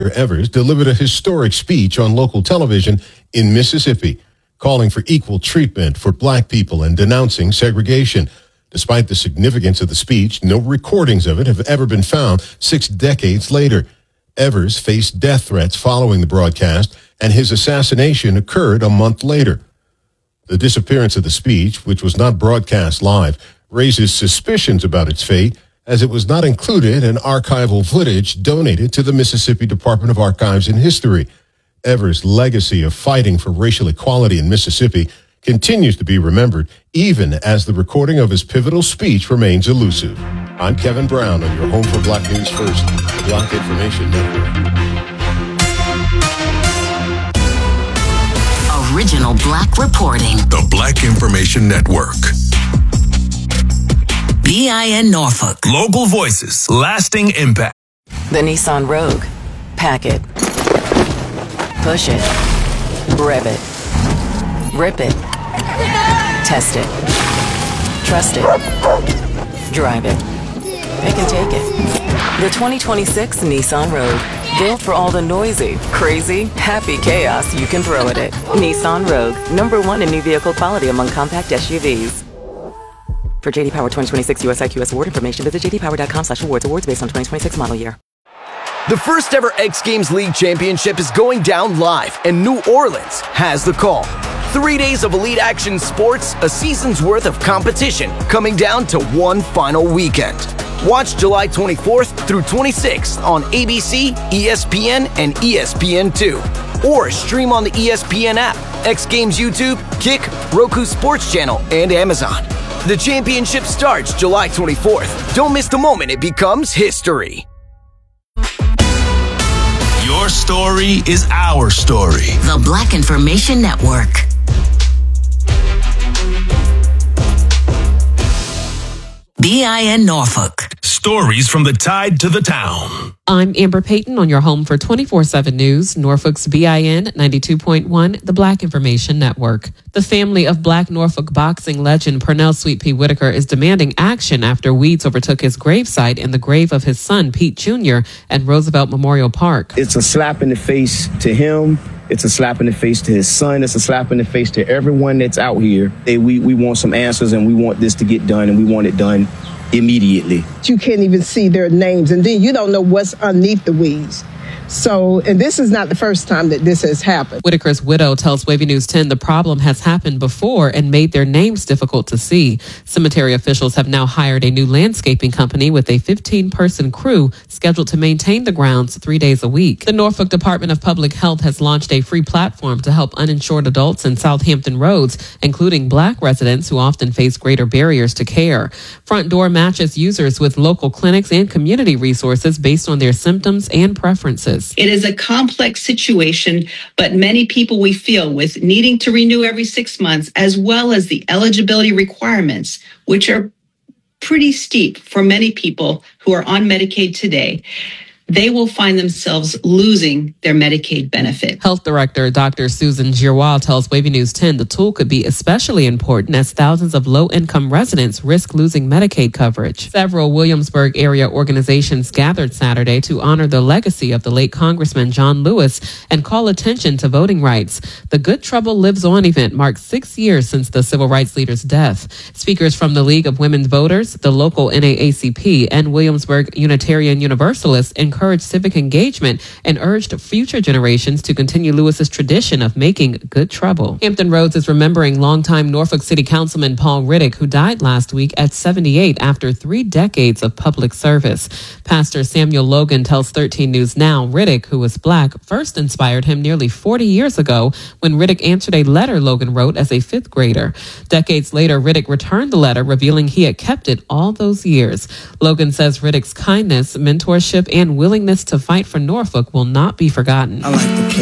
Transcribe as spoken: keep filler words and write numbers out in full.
Medgar Evers delivered a historic speech on local television in Mississippi, calling for equal treatment for black people and denouncing segregation. Despite the significance of the speech, no recordings of it have ever been found six decades later. Evers faced death threats following the broadcast, and his assassination occurred a month later. The disappearance of the speech, which was not broadcast live, raises suspicions about its fate, as it was not included in archival footage donated to the Mississippi Department of Archives and History. Evers' legacy of fighting for racial equality in Mississippi continues to be remembered, even as the recording of his pivotal speech remains elusive. I'm Kevin Brown on your home for Black News First, the Black Information Network. Original Black reporting. The Black Information Network. B I N Norfolk. Global voices, lasting impact. The Nissan Rogue. Pack it. Push it. Rev it. Rip it. Test it. Trust it. Drive it. Pick and take it. The twenty twenty-six Nissan Rogue. Built for all the noisy, crazy, happy chaos you can throw at it. Nissan Rogue. Number one in new vehicle quality among compact S U Vs. For J D Power twenty twenty-six U S I Q S award information, visit j d power dot com slash awards. Awards based on twenty twenty-six model year. The first ever X Games League Championship is going down live, and New Orleans has the call. Three days of elite action sports, a season's worth of competition, coming down to one final weekend. Watch July twenty-fourth through twenty-sixth on A B C, E S P N, and E S P N two. Or stream on the E S P N app, X Games YouTube, Kick, Roku Sports Channel, and Amazon. The championship starts July twenty-fourth. Don't miss the moment it becomes history. Your story is our story. The Black Information Network. B I N Norfolk. Stories from the tide to the town. I'm Amber Payton on your home for twenty-four seven News, Norfolk's B I N ninety-two point one, the Black Information Network. The family of Black Norfolk boxing legend Pernell Sweet Pea Whitaker is demanding action after weeds overtook his gravesite and the grave of his son, Pete Junior, at Roosevelt Memorial Park. It's a slap in the face to him. It's a slap in the face to his son. It's a slap in the face to everyone that's out here. Hey, we, we want some answers, and we want this to get done, and we want it done immediately. You can't even see their names, and then you don't know what's underneath the weeds. So, and this is not the first time that this has happened. Whitaker's widow tells Wavy News ten the problem has happened before and made their names difficult to see. Cemetery officials have now hired a new landscaping company with a fifteen-person crew scheduled to maintain the grounds three days a week. The Norfolk Department of Public Health has launched a free platform to help uninsured adults in Southampton Roads, including Black residents who often face greater barriers to care. Front Door matches users with local clinics and community resources based on their symptoms and preferences. It is a complex situation, but many people we feel with needing to renew every six months, as well as the eligibility requirements, which are pretty steep for many people who are on Medicaid today, they will find themselves losing their Medicaid benefit. Health Director Doctor Susan Giroir tells Wavy News ten the tool could be especially important as thousands of low-income residents risk losing Medicaid coverage. Several Williamsburg area organizations gathered Saturday to honor the legacy of the late Congressman John Lewis and call attention to voting rights. The Good Trouble Lives On event marks six years since the civil rights leader's death. Speakers from the League of Women Voters, the local N double A C P, and Williamsburg Unitarian Universalists encouraged civic engagement and urged future generations to continue Lewis's tradition of making good trouble. Hampton Roads is remembering longtime Norfolk City Councilman Paul Riddick, who died last week at seventy-eight after three decades of public service. Pastor Samuel Logan tells thirteen News Now Riddick, who was Black, first inspired him nearly forty years ago when Riddick answered a letter Logan wrote as a fifth grader. Decades later, Riddick returned the letter, revealing he had kept it all those years. Logan says Riddick's kindness, mentorship, and willingness to fight for Norfolk will not be forgotten. I like the